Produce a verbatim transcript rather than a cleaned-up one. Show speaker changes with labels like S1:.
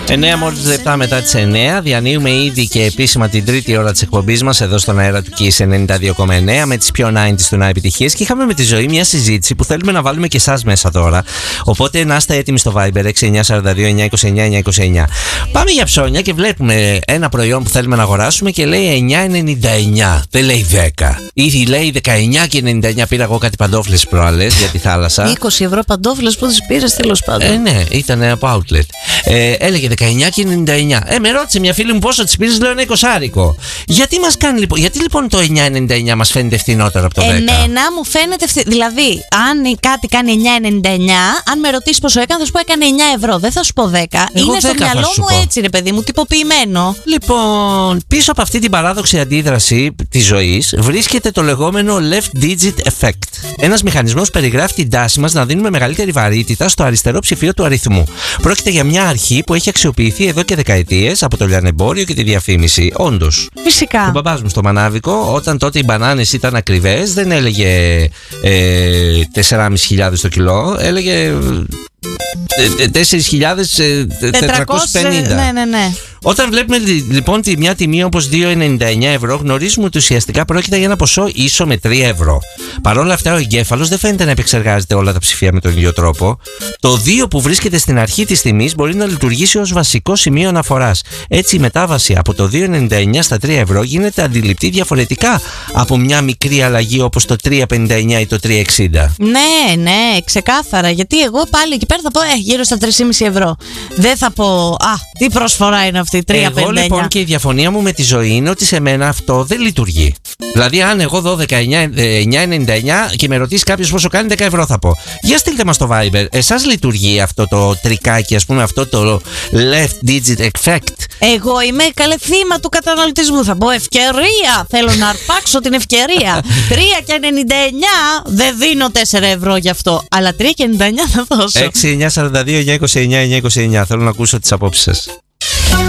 S1: εννέα μόλις λεπτά μετά τις εννέα, διανύουμε ήδη και επίσημα την τρίτη ώρα της εκπομπής μας εδώ στον αέρα του Kiss ενενήντα δύο κόμμα εννέα με τις πιο ενενήντα του να επιτυχίες. Και είχαμε με τη ζωή μια συζήτηση που θέλουμε να βάλουμε και εσάς μέσα τώρα. Οπότε να είστε έτοιμοι στο Viber έξι εννιά τέσσερα δύο εννιά δύο εννιά εννιά είκοσι εννιά. Πάμε για ψώνια και βλέπουμε ένα προϊόν που θέλουμε να αγοράσουμε και λέει εννιά ενενήντα εννιά. Δεν λέει δέκα. Ή λέει δεκαεννιά και ενενήντα εννιά. Πήρα εγώ κάτι παντόφλες προάλλες για τη θάλασσα.
S2: είκοσι ευρώ παντόφλες που τις πήρες τέλος πάντων.
S1: Ε, ναι, ήταν από outlet. Ε, έλεγε δεκαεννιά και ενενήντα εννιά. Ε, με ρώτησε μια φίλη μου πόσο τις πήρες, λέω ένα εικοσάρικο. Γιατί μας κάνει λοιπόν, γιατί λοιπόν το εννιά ενενήντα εννιά μας φαίνεται φθηνότερο από το δέκα?
S2: Εμένα μου φαίνεται φθηνότερο. Δηλαδή, αν κάτι κάνει εννιά ενενήντα εννιά, αν με ρωτήσει πόσο έκανε, θα σου πω έκανε εννιά ευρώ. Δεν θα σου πω δέκα.
S1: Εγώ
S2: είναι στο
S1: δέκα
S2: μυαλό μου
S1: πω.
S2: έτσι, ρε παιδί μου, τυποποιημένο.
S1: Λοιπόν, πίσω από αυτή την παράδοξη αντίδραση της ζωής βρίσκεται το λεγόμενο left digit effect. Ένας μηχανισμός περιγράφει την τάση μας να δίνουμε μεγαλύτερη βαρύτητα στο αριστερό ψηφίο του αριθμού. Πρόκειται για μια αρχή που έχει αξιοποιηθεί εδώ και δεκαετίες από το λιανεμπόριο και τη διαφήμιση. Όντως.
S2: Φυσικά.
S1: Ο μπαμπάς μου στο Μανάβικο, όταν τότε οι μπανάνες ήταν ακριβές, δεν έλεγε ε, τέσσερις χιλιάδες το κιλό, έλεγε τέσσερις χιλιάδες τετρακόσια πενήντα.
S2: Ναι, ναι, ναι.
S1: Όταν βλέπουμε λοιπόν τη μια τιμή όπως δύο ενενήντα εννιά ευρώ, γνωρίζουμε ότι ουσιαστικά πρόκειται για ένα ποσό ίσο με τρία ευρώ. Παρ' όλα αυτά, ο εγκέφαλος δεν φαίνεται να επεξεργάζεται όλα τα ψηφία με τον ίδιο τρόπο. Το δύο που βρίσκεται στην αρχή της τιμής μπορεί να λειτουργήσει ως βασικό σημείο αναφοράς. Έτσι, η μετάβαση από το δύο ενενήντα εννιά στα τρία ευρώ γίνεται αντιληπτή διαφορετικά από μια μικρή αλλαγή όπως το τρία πενήντα εννιά ή το τρία εξήντα.
S2: Ναι, ναι, ξεκάθαρα. Γιατί εγώ πάλι εκεί πέρα θα πω ε, γύρω στα τρία κόμμα πέντε ευρώ. Δεν θα πω, α, τι προσφορά είναι αυτή, τρία πενήντα εννιά.
S1: Εγώ λοιπόν και η διαφωνία μου με τη ζωή είναι ότι σε μένα αυτό δεν λειτουργεί. Δηλαδή, αν εγώ δω εννιά ενενήντα εννιά και με ρωτήσει κάποιο πόσο κάνει, δέκα ευρώ θα πω. Για στείλτε μας στο Viber. Εσάς λειτουργεί αυτό το τρικάκι, ας πούμε, αυτό το left digit effect?
S2: Εγώ είμαι καλέ θύμα του καταναλωτισμού. Θα πω ευκαιρία. Θέλω να αρπάξω την ευκαιρία. τρία και ενενήντα εννιά δεν δίνω τέσσερα ευρώ γι' αυτό. Αλλά τρία και ενενήντα εννιά θα δώσω.
S1: έξι εννιά τέσσερα δύο εννιά δύο εννιά εννιά είκοσι εννιά. Θέλω να ακούσω τις απόψεις σας.